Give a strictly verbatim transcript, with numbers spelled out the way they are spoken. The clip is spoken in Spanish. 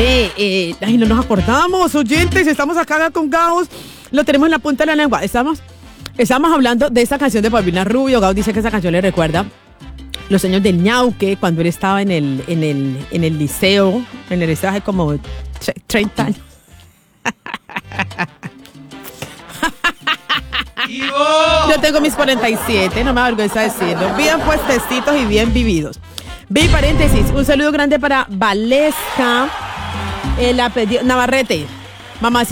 Ve, eh, ay, no nos acordamos, oyentes, estamos acá con Gauss, lo tenemos en la punta de la lengua. Estamos, estamos hablando de esa canción de Paulina Rubio. Gauss dice que esa canción le recuerda los años del ñauque, cuando él estaba en el, en el, en el liceo, en el liceo hace como treinta años. Yo tengo mis cuarenta y siete, no me avergüenza decirlo. Bien puestecitos y bien vividos. Ve, paréntesis, un saludo grande para Valesca, el apellido Navarrete. Mamá